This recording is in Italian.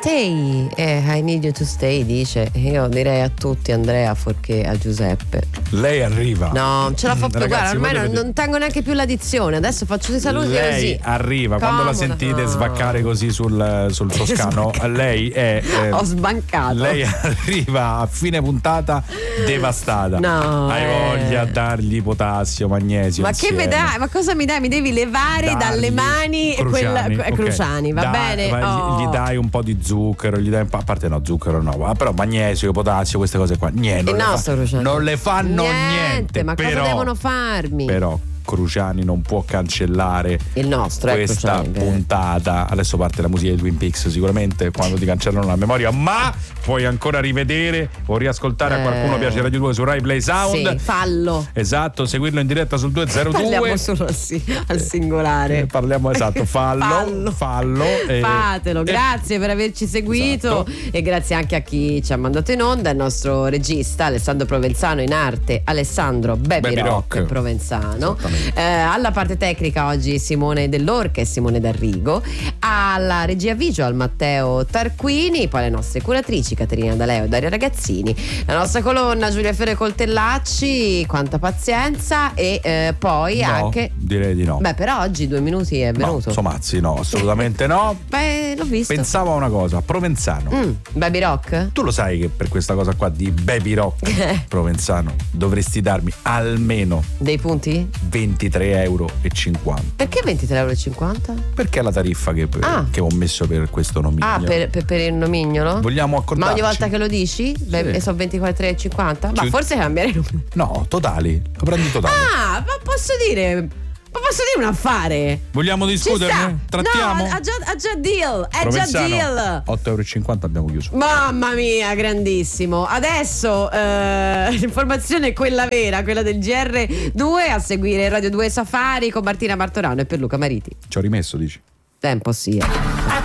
Stay, I need you to stay, dice. Io direi a tutti Andrea fuorché a Giuseppe. Lei arriva. No, ce la fa più, Ragazzi, guarda, ormai non tengo neanche più l'addizione. Adesso faccio dei saluti lei così. arriva. Comoda. Quando la sentite svaccare così sul toscano, lei è ho sbancato. Lei arriva a fine puntata devastata. No, hai voglia a dargli potassio, magnesio. Ma insieme. che mi dai? Ma cosa mi dai? Mi devi levare dalle mani Cruciani, okay. Cruciani, va bene? Gli dai un po' di zucchero, gli dai un po', a parte no, zucchero no, però magnesio, potassio, queste cose qua. Niente. Non le fanno niente. Ma però, cosa devono farmi? Però Cruciani non può cancellare il nostro questa puntata. Adesso parte la musica di Twin Peaks sicuramente quando ti cancellano la memoria, ma puoi ancora rivedere o riascoltare. A qualcuno piace Radio 2 su Rai Play Sound. Sì, fallo. Esatto, seguirlo in diretta sul 202. Parliamo solo al singolare. Parliamo esatto, fallo. Fatelo, grazie per averci seguito, esatto. E grazie anche a chi ci ha mandato in onda, il nostro regista Alessandro Provenzano, in arte Alessandro Baby Rock Provenzano. Alla parte tecnica oggi Simone Dell'Orca e Simone D'Arrigo, alla regia visual Matteo Tarquini, poi le nostre curatrici Caterina D'Aleo e Daria Ragazzini, la nostra colonna Giulia Fiore Coltellacci, quanta pazienza, e poi anche direi di no. Beh, però oggi 2 minuti è venuto. No, Somazzi no, assolutamente no. Beh, l'ho visto. Pensavo a una cosa, Provenzano. Baby Rock? Tu lo sai che per questa cosa qua di Baby Rock Provenzano dovresti darmi almeno dei punti? 23,50 euro. Perché 23,50 euro? Perché è la tariffa che ho messo per questo nomignolo. Ah, per il nomignolo? Vogliamo accordarci? Ma ogni volta che lo dici? Sì. Sono 24,50? Ma forse cambiare il numero. No, totali. Lo prendi totali. Ah, ma posso dire un affare? Vogliamo discuterne? Trattiamo? No, ha già deal. È Provenzano, già deal. 8,50 euro abbiamo chiuso. Mamma mia, grandissimo. Adesso l'informazione è quella vera, quella del GR2, a seguire Radio 2 Safari con Martina Martorano e Pierluca Mariti. Ci ho rimesso, dici? Tempo sì.